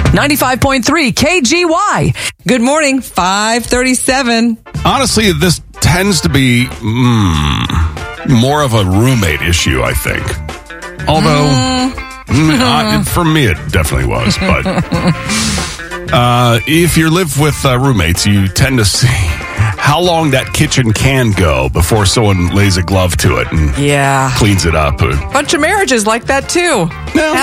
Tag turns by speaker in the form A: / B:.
A: 95.3 KGY. Good morning, 5:37.
B: Honestly, this tends to be more of a roommate issue, I think. Although, for me, it definitely was. But if you live with roommates, you tend to see how long that kitchen can go before someone lays a glove to it and cleans it up.
A: Bunch of marriages like that, too.
B: No.